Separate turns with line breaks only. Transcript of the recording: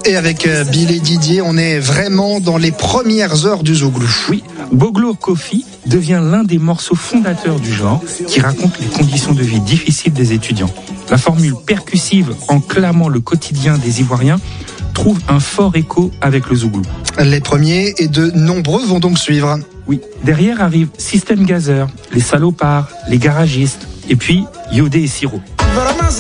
Et avec Bill et Didier, on est vraiment dans les premières heures du Zouglou.
Oui, Boglo Coffee devient l'un des morceaux fondateurs du genre qui raconte les conditions de vie difficiles des étudiants. La formule percussive en clamant le quotidien des Ivoiriens trouve un fort écho avec le Zouglou.
Les premiers et de nombreux vont donc suivre.
Oui, derrière arrivent Système Gazer, les salopards, les garagistes et puis Yodé et Siro.